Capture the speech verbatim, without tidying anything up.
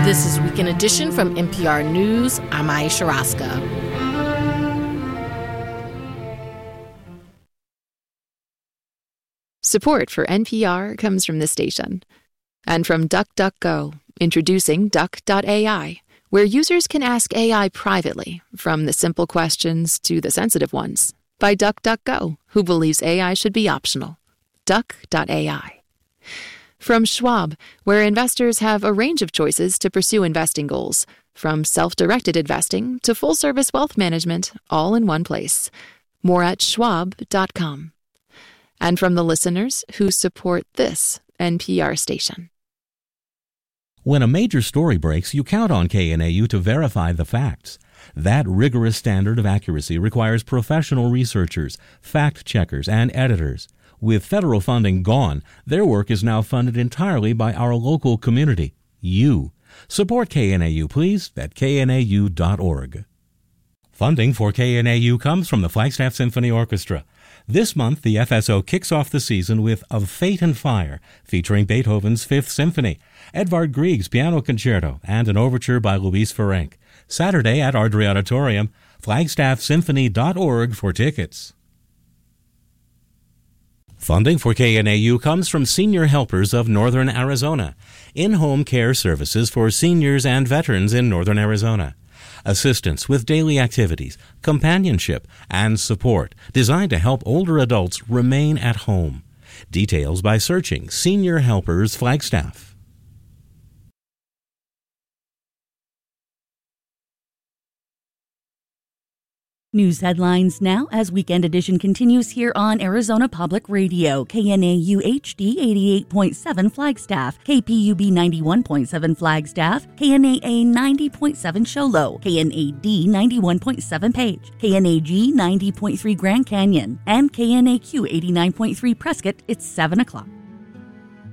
This is Weekend Edition from N P R News. I'm Aisha Roscoe. Support for N P R comes from this station. And from DuckDuckGo, introducing Duck dot A I, where users can ask A I privately, from the simple questions to the sensitive ones, by DuckDuckGo, who believes A I should be optional. Duck dot A I. From Schwab, where investors have a range of choices to pursue investing goals, from self-directed investing to full-service wealth management, all in one place. More at schwab dot com. And from the listeners who support this N P R station. When a major story breaks, you count on K N A U to verify the facts. That rigorous standard of accuracy requires professional researchers, fact-checkers, and editors. With federal funding gone, their work is now funded entirely by our local community, you. Support K N A U, please, at K N A U dot org. Funding for K N A U comes from the Flagstaff Symphony Orchestra. This month, the F S O kicks off the season with Of Fate and Fire, featuring Beethoven's Fifth Symphony, Edvard Grieg's Piano Concerto, and an overture by Luis Ferenc. Saturday at Ardrey Auditorium, flagstaff symphony dot org for tickets. Funding for K N A U comes from Senior Helpers of Northern Arizona, in-home care services for seniors and veterans in Northern Arizona. Assistance with daily activities, companionship, and support designed to help older adults remain at home. Details by searching Senior Helpers Flagstaff. News headlines now as Weekend Edition continues here on Arizona Public Radio. K N A U H D eighty-eight point seven Flagstaff, K P U B ninety-one point seven Flagstaff, K N A A ninety point seven Show Low, K N A D ninety-one point seven Page, K N A G ninety point three Grand Canyon, and K N A Q eighty-nine point three Prescott. It's seven o'clock.